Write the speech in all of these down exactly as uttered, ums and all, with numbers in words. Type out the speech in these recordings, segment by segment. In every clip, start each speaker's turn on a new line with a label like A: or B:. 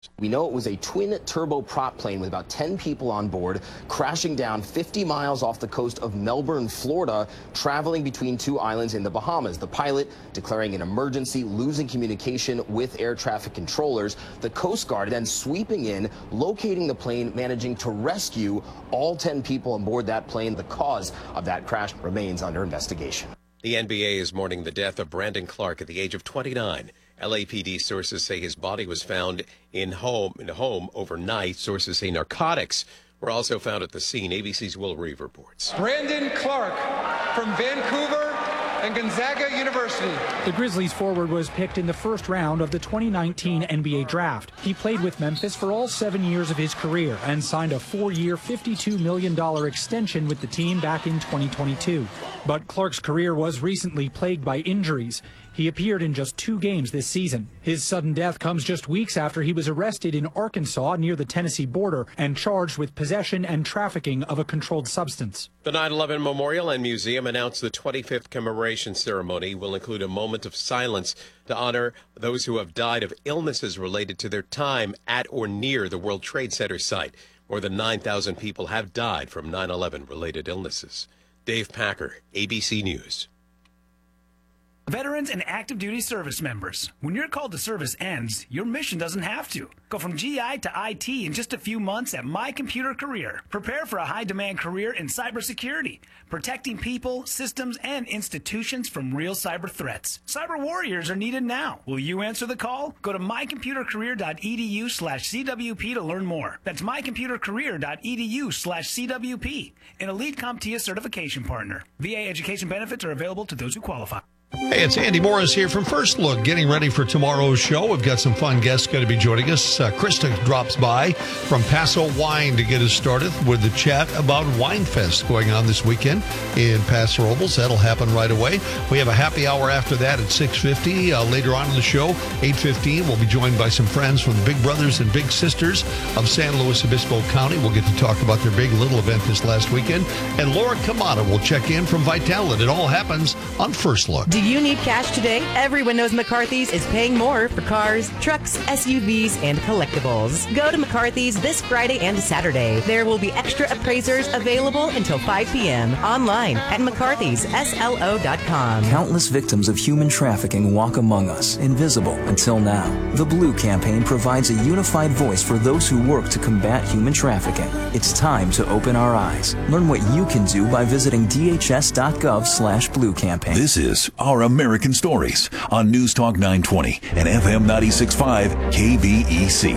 A: We know it was a twin turboprop plane with about ten people on board, crashing down fifty miles off the coast of Melbourne, Florida, traveling between two islands in the Bahamas. The pilot declaring an emergency, losing communication with air traffic controllers. The Coast Guard then sweeping in, locating the plane, managing to rescue all ten people on board that plane. The cause of that crash remains under investigation.
B: The N B A is mourning the death of Brandon Clark at the age of twenty-nine. L A P D sources say his body was found in home in a home overnight. Sources say narcotics were also found at the scene. A B C's Will Reeve reports.
C: Brandon Clark from Vancouver and Gonzaga University.
D: The Grizzlies forward was picked in the first round of the twenty nineteen N B A draft. He played with Memphis for all seven years of his career and signed a four-year, fifty-two million dollars extension with the team back in twenty twenty-two. But Clark's career was recently plagued by injuries. He appeared in just two games this season. His sudden death comes just weeks after he was arrested in Arkansas near the Tennessee border and charged with possession and trafficking of a controlled substance.
B: The nine eleven Memorial and Museum announced the twenty-fifth commemoration ceremony will include a moment of silence to honor those who have died of illnesses related to their time at or near the World Trade Center site. More than nine thousand people have died from nine eleven related illnesses. Dave Packer, A B C News.
E: Veterans and active duty service members, when your call to service ends, your mission doesn't have to. Go from G I to I T in just a few months at My Computer Career. Prepare for a high-demand career in cybersecurity, protecting people, systems, and institutions from real cyber threats. Cyber warriors are needed now. Will you answer the call? Go to mycomputercareer.edu slash CWP to learn more. That's mycomputercareer.edu slash CWP, an Elite CompTIA certification partner. V A education benefits are available to those who qualify.
F: Hey, it's Andy Morris here from First Look, getting ready for tomorrow's show. We've got some fun guests going to be joining us. Uh, Krista drops by from Paso Wine to get us started with the chat about Wine Fest going on this weekend in Paso Robles. That'll happen right away. We have a happy hour after that at six fifty. Uh, later on in the show, eight fifteen, we'll be joined by some friends from the Big Brothers and Big Sisters of San Luis Obispo County. We'll get to talk about their big little event this last weekend. And Laura Kamada will check in from Vitalit. It all happens on First Look.
G: Do you need cash today? Everyone knows McCarthy's is paying more for cars, trucks, S U Vs, and collectibles. Go to McCarthy's this Friday and Saturday. There will be extra appraisers available until five p.m. online at mccarthys s l o dot com.
H: Countless victims of human trafficking walk among us, invisible until now. The Blue Campaign provides a unified voice for those who work to combat human trafficking. It's time to open our eyes. Learn what you can do by visiting d h s dot gov slash blue campaign.
I: This is Our American Stories on News Talk nine twenty and F M ninety-six point five K V E C.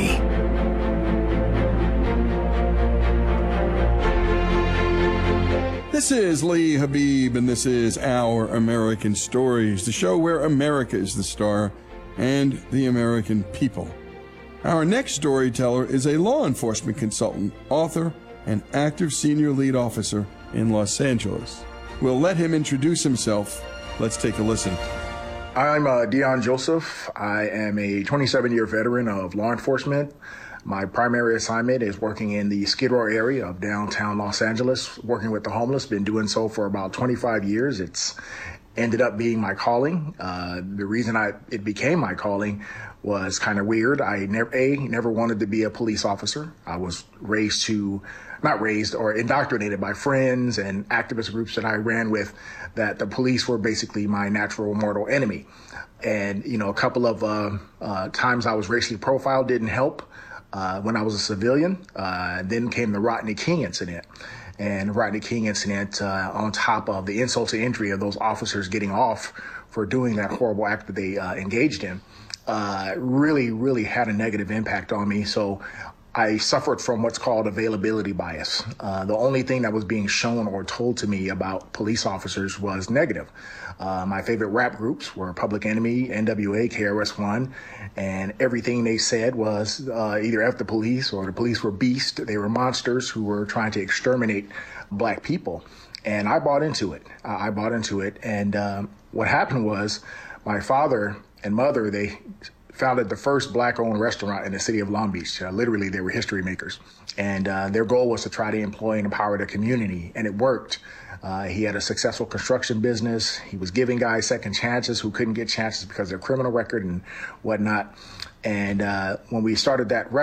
J: This is Lee Habib, and this is Our American Stories, the show where America is the star and the American people. Our next storyteller is a law enforcement consultant, author, and active senior lead officer in Los Angeles. We'll let him introduce himself. Let's take a listen.
K: I'm uh, Dion Joseph. I am a twenty-seven-year veteran of law enforcement. My primary assignment is working in the Skid Row area of downtown Los Angeles, working with the homeless. Been doing so for about twenty-five years. It's ended up being my calling. Uh, the reason I it became my calling was kind of weird. I never, A, never wanted to be a police officer. I was raised to, not raised or indoctrinated by friends and activist groups that I ran with that the police were basically my natural mortal enemy. And, you know, a couple of uh, uh, times I was racially profiled didn't help uh, when I was a civilian. Uh, then came the Rodney King incident. And the Rodney King incident, uh, on top of the insult to injury of those officers getting off for doing that horrible act that they uh, engaged in, uh, really, really had a negative impact on me. So I suffered from what's called availability bias. Uh, the only thing that was being shown or told to me about police officers was negative. Uh, my favorite rap groups were Public Enemy, N W A, K R S One, and everything they said was uh, either F the police or the police were beasts. They were monsters who were trying to exterminate black people. And I bought into it. Uh, I bought into it. And um, what happened was my father and mother, they founded the first black-owned restaurant in the city of Long Beach. Uh, literally, they were history makers. And uh, their goal was to try to employ and empower the community, and it worked. Uh, he had a successful construction business. He was giving guys second chances who couldn't get chances because of their criminal record and whatnot. And uh, when we started that